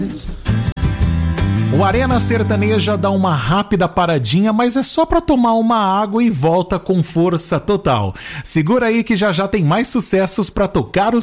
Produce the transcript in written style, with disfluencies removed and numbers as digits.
O Arena Sertaneja dá uma rápida paradinha, mas é só pra tomar uma água e volta com força total. Segura aí que já já tem mais sucessos pra tocar o